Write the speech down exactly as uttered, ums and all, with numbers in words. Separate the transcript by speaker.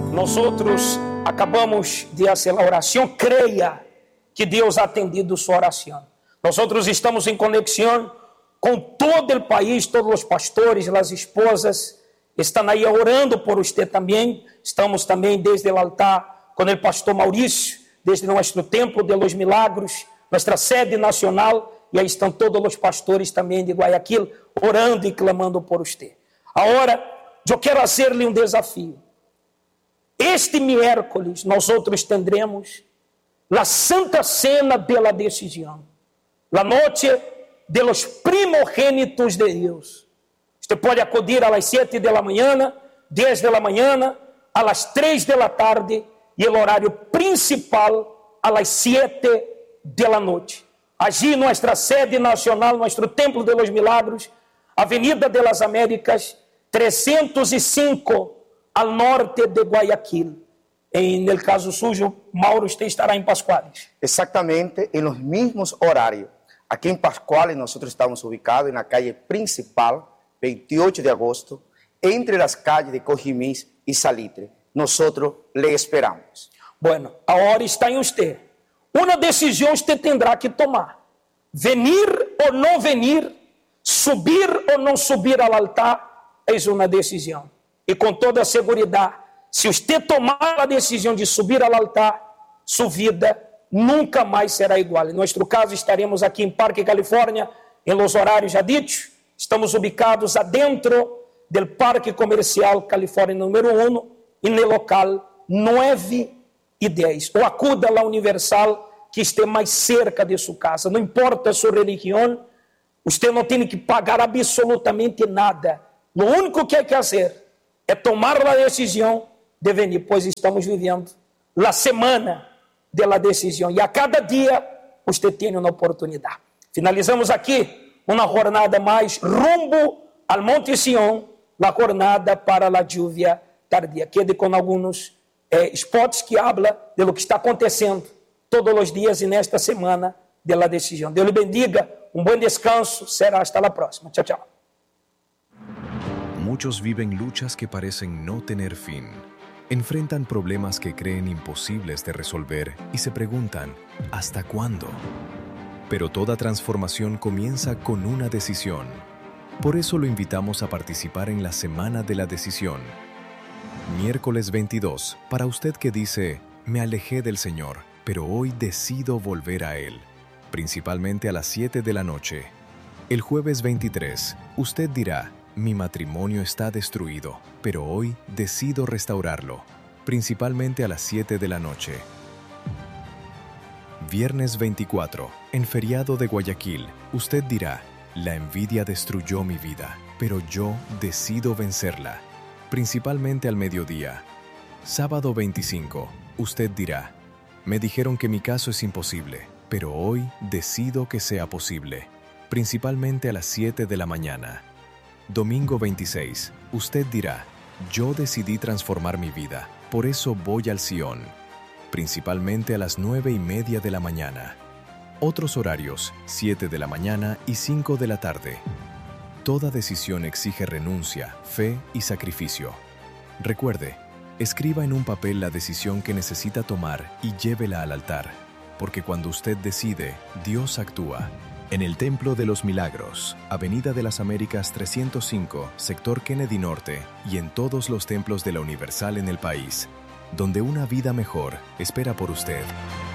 Speaker 1: Nosotros acabamos de hacer la oración. Creia que Deus ha atendido sua oração. Nosotros estamos em conexão com todo o país, todos os pastores, as esposas estão aí orando por você também. Estamos também desde o altar com o pastor Maurício, desde nosso templo de los milagros, nossa sede nacional, e aí estão todos os pastores também de Guayaquil orando e clamando por você. Agora, eu quero fazer-lhe um desafio. Este miércoles, nós outros tendremos a Santa Cena de la Decisão, a noite de los primogênitos de Deus. Você pode acudir a las sete da manhã, dez da manhã, a las três da tarde e o horário principal a las sete da noite. Allí, nossa sede nacional, nosso Templo de los Milagros, Avenida de las Américas, trezentos e cinco, al norte de Guayaquil. En el caso suyo, Mauro, usted estará en Pascuales.
Speaker 2: Exactamente, en los mismos horarios. Aquí en Pascuales nosotros estamos ubicados en la calle principal, veintiocho de agosto, entre las calles de Cojimís y Salitre. Nosotros le esperamos.
Speaker 1: Bueno, ahora está en usted. Una decisión usted tendrá que tomar. Venir o no venir, subir o no subir al altar, es una decisión. E com toda a segurança, se você tomar a decisão de subir ao altar, sua vida nunca mais será igual. Em nosso caso, estaremos aqui em Parque Califórnia, em los horários já ditos. Estamos ubicados adentro do Parque Comercial Califórnia número um, e no local nove e dez. Ou acuda à Universal, que esteja mais cerca de sua casa. Não importa a sua religião, você não tem que pagar absolutamente nada. O único que hay que fazer é tomar a decisão de venir, pois estamos vivendo a semana de la decisão. E a cada dia você tem uma oportunidade. Finalizamos aqui uma jornada mais rumbo ao Monte Sião, a jornada para a lluvia tardia. Quede com alguns eh, spots que habla de lo que está acontecendo todos os dias e nesta semana de la decisão. Deus lhe bendiga, um bom descanso, será hasta la próxima. Tchau, tchau.
Speaker 3: Muchos viven luchas que parecen no tener fin. Enfrentan problemas que creen imposibles de resolver y se preguntan, ¿hasta cuándo? Pero toda transformación comienza con una decisión. Por eso lo invitamos a participar en la Semana de la Decisión. Miércoles veintidós, para usted que dice, me alejé del Señor, pero hoy decido volver a Él, principalmente a las siete de la noche. El jueves veintitrés, usted dirá, mi matrimonio está destruido, pero hoy decido restaurarlo, principalmente a las siete de la noche. Viernes veinticuatro, en feriado de Guayaquil, usted dirá, la envidia destruyó mi vida, pero yo decido vencerla, principalmente al mediodía. Sábado veinticinco, usted dirá, me dijeron que mi caso es imposible, pero hoy decido que sea posible, principalmente a las siete de la mañana. Domingo veintiséis, usted dirá, yo decidí transformar mi vida, por eso voy al Sión, principalmente a las nueve y media de la mañana. Otros horarios, siete de la mañana y cinco de la tarde. Toda decisión exige renuncia, fe y sacrificio. Recuerde, escriba en un papel la decisión que necesita tomar y llévela al altar, porque cuando usted decide, Dios actúa. En el Templo de los Milagros, Avenida de las Américas trescientos cinco, sector Kennedy Norte, y en todos los templos de la Universal en el país, donde una vida mejor espera por usted.